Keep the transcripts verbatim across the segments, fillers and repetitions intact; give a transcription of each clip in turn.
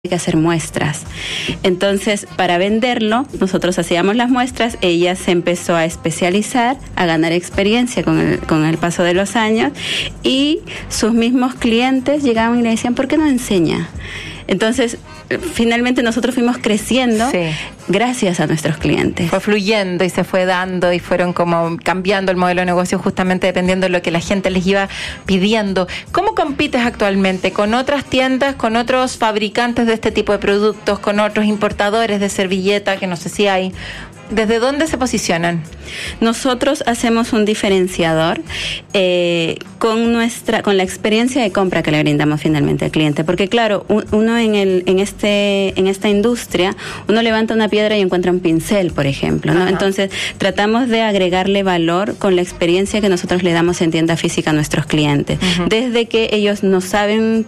que hacer muestras. Entonces, para venderlo, nosotros hacíamos las muestras, ella se empezó a especializar, a ganar experiencia con el, con el paso de los años, y sus mismos clientes llegaban y le decían, ¿por qué no enseña? Entonces, finalmente nosotros fuimos creciendo, sí, gracias a nuestros clientes. Fue fluyendo y se fue dando y fueron como cambiando el modelo de negocio justamente dependiendo de lo que la gente les iba pidiendo. ¿Cómo compites actualmente con otras tiendas, con otros fabricantes de este tipo de productos, con otros importadores de servilleta, que no sé si hay? ¿Desde dónde se posicionan? Nosotros hacemos un diferenciador eh, con nuestra, con la experiencia de compra que le brindamos finalmente al cliente, porque claro, uno en el, en este, en esta industria, uno levanta una piedra y encuentra un pincel, por ejemplo, ¿no? Ajá. Entonces tratamos de agregarle valor con la experiencia que nosotros le damos en tienda física a nuestros clientes, uh-huh, desde que ellos no saben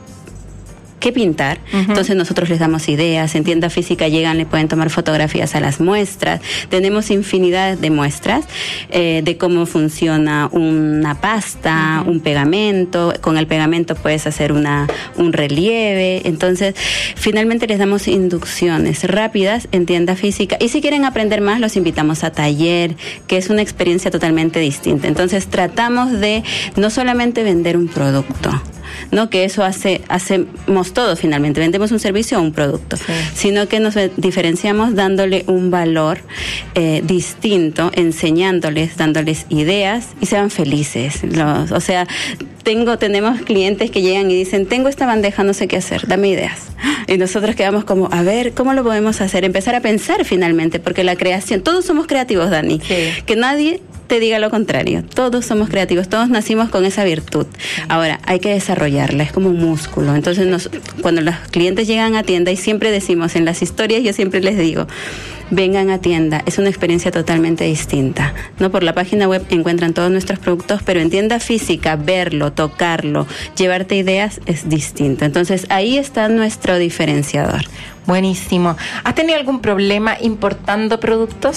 qué pintar, uh-huh, entonces nosotros les damos ideas, en tienda física llegan, le pueden tomar fotografías a las muestras, tenemos infinidad de muestras eh, de cómo funciona una pasta, uh-huh, un pegamento, con el pegamento puedes hacer una un relieve, entonces finalmente les damos inducciones rápidas en tienda física, y si quieren aprender más los invitamos a taller, que es una experiencia totalmente distinta. Entonces tratamos de no solamente vender un producto, no, que eso hace hacemos todo finalmente, vendemos un servicio o un producto, sí, sino que nos diferenciamos dándole un valor eh, distinto, enseñándoles, dándoles ideas y sean felices. Los, o sea, tengo tenemos clientes que llegan y dicen, tengo esta bandeja, no sé qué hacer, dame ideas. Y nosotros quedamos como, a ver, ¿cómo lo podemos hacer? Empezar a pensar finalmente, porque la creación, todos somos creativos, Dani, sí, que nadie te diga lo contrario, todos somos creativos, todos nacimos con esa virtud. Ahora, hay que desarrollarla, es como un músculo. Entonces, nos, cuando los clientes llegan a tienda, y siempre decimos en las historias, yo siempre les digo, vengan a tienda, es una experiencia totalmente distinta, ¿no? Por la página web encuentran todos nuestros productos, pero en tienda física, verlo, tocarlo, llevarte ideas es distinto. Entonces, ahí está nuestro diferenciador. Buenísimo. ¿Has tenido algún problema importando productos?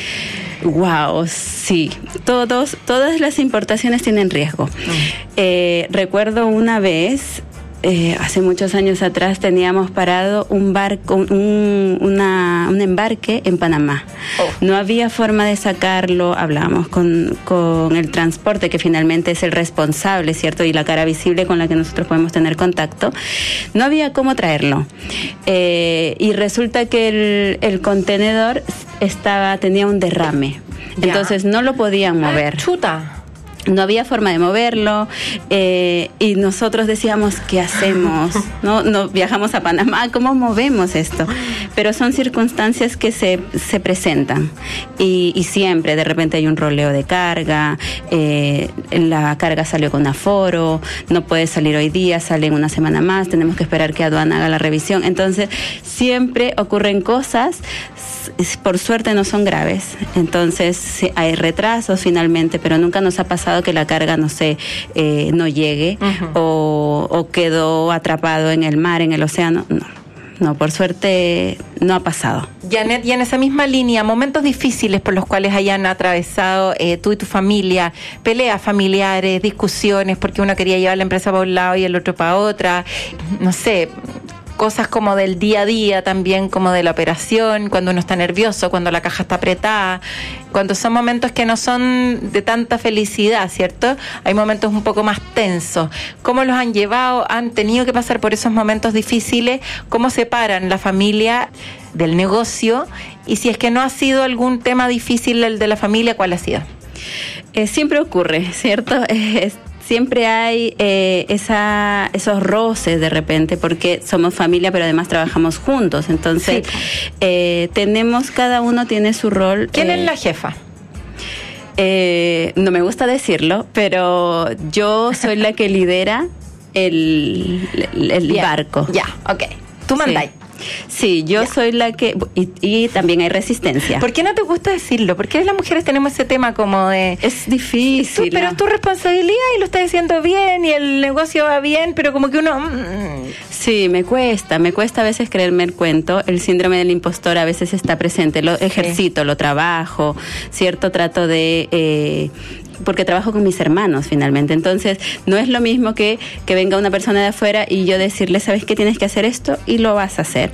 Wow, sí. Todos, todas las importaciones tienen riesgo. Mm. Eh, recuerdo una vez, eh, hace muchos años atrás, teníamos parado un barco, un, una, un embarque en Panamá. Oh. No había forma de sacarlo. Hablábamos con, con el transporte, que finalmente es el responsable, ¿cierto? Y la cara visible con la que nosotros podemos tener contacto. No había cómo traerlo. Eh, y resulta que el, el contenedor estaba, tenía un derrame. Ya. Entonces no lo podían mover. Ah, chuta. No había forma de moverlo, eh, y nosotros decíamos, ¿qué hacemos? No, no viajamos a Panamá, ¿cómo movemos esto? Pero son circunstancias que se, se presentan, y, y siempre de repente hay un roleo de carga, eh, la carga salió con aforo, no puede salir hoy día, sale en una semana más, tenemos que esperar que aduana haga la revisión. Entonces siempre ocurren cosas, por suerte no son graves, entonces hay retrasos finalmente, pero nunca nos ha pasado que la carga, no sé, eh, no llegue, uh-huh, o, o quedó atrapado en el mar, en el océano. No, no, por suerte no ha pasado. Janet, y en esa misma línea, momentos difíciles por los cuales hayan atravesado eh, tú y tu familia, peleas familiares, discusiones, porque uno quería llevar la empresa para un lado y el otro para otra, no sé, cosas como del día a día también, como de la operación, cuando uno está nervioso, cuando la caja está apretada, cuando son momentos que no son de tanta felicidad, ¿cierto? Hay momentos un poco más tensos. ¿Cómo los han llevado? ¿Han tenido que pasar por esos momentos difíciles? ¿Cómo separan la familia del negocio? Y si es que no ha sido algún tema difícil el de la familia, ¿cuál ha sido? Eh, siempre ocurre, ¿cierto? Es Siempre hay eh, esa, esos roces de repente, porque somos familia, pero además trabajamos juntos. Entonces, sí, eh, tenemos, cada uno tiene su rol. ¿Quién eh, es la jefa? Eh, no me gusta decirlo, pero yo soy la que lidera el, el, el barco. Ya, ok. Tú mandáis. Sí. Sí, yo ya. soy la que... Y, y también hay resistencia. ¿Por qué no te gusta decirlo? ¿Por qué las mujeres tenemos ese tema como de... Es difícil. Tú, pero ¿no? Es tu responsabilidad y lo estás diciendo bien y el negocio va bien, pero como que uno... Sí, me cuesta, me cuesta a veces creerme el cuento. El síndrome del impostor a veces está presente. Lo ejercito, sí, lo trabajo, ¿cierto? Trato de... Eh, porque trabajo con mis hermanos finalmente. Entonces, no es lo mismo que, que venga una persona de afuera y yo decirle, ¿sabes qué? Tienes que hacer esto y lo vas a hacer.